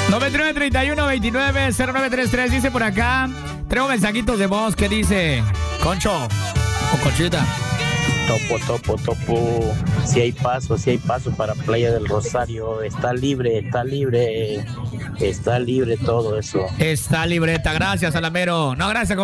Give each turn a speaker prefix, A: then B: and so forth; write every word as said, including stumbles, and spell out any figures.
A: noventa y nueve, treinta y uno, veintinueve, cero nueve treinta y tres. Dice por acá. Traigo mensajitos de voz que dice: Concho o Conchita.
B: Topo, topo, topo. Si hay paso, si hay paso para Playa del Rosario. Está libre, está libre. Está libre todo eso.
A: Está libreta. Gracias, Alamero. No, gracias.